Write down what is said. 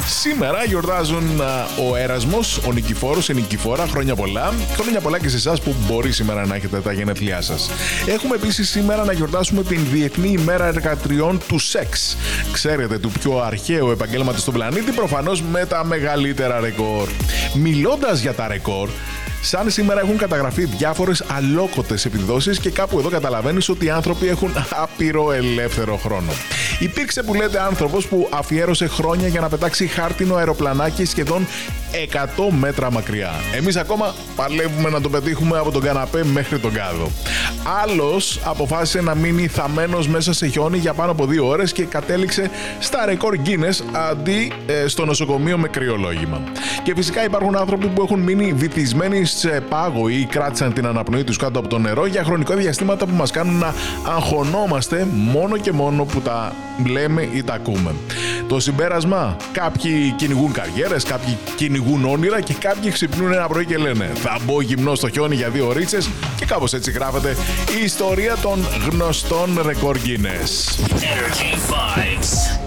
Σήμερα γιορτάζουν ο Έρασμος, ο Νικηφόρος, η Νικηφόρα. Χρόνια πολλά. Χρόνια πολλά και σε εσάς που μπορεί σήμερα να έχετε τα γενέθλιά σας. Έχουμε επίσης σήμερα να γιορτάσουμε την Διεθνή ημέρα εργατριών του σεξ. Ξέρετε, του πιο αρχαίου επαγγέλματος στον πλανήτη, προφανώς με τα μεγαλύτερα ρεκόρ. Μιλώντας για τα ρεκόρ, σαν σήμερα έχουν καταγραφεί διάφορες αλόκοτες επιδόσεις και κάπου εδώ καταλαβαίνεις ότι οι άνθρωποι έχουν άπειρο ελεύθερο χρόνο. Υπήρξε που λέτε άνθρωπος που αφιέρωσε χρόνια για να πετάξει χάρτινο αεροπλανάκι σχεδόν 100 μέτρα μακριά. Εμείς ακόμα παλεύουμε να το πετύχουμε από τον καναπέ μέχρι τον κάδο. Άλλος αποφάσισε να μείνει θαμμένος μέσα σε χιόνι για πάνω από 2 ώρες και κατέληξε στα ρεκόρ Guinness αντί στο νοσοκομείο με κρυολόγημα. Και φυσικά υπάρχουν άνθρωποι που έχουν μείνει βυθισμένοι σε πάγο ή κράτησαν την αναπνοή τους κάτω από το νερό για χρονικό διαστήματα που μας κάνουν να αγχωνόμαστε μόνο και μόνο που τα λέμε ή τα ακούμε. Το συμπέρασμα, κάποιοι κυνηγούν καριέρες, κάποιοι κυνηγούν όνειρα και κάποιοι ξυπνούν ένα πρωί και λένε θα μπω γυμνό στο χιόνι για 2 ωρίτσες και κάπως έτσι γράφεται η ιστορία των γνωστών ρεκόρ Guinness.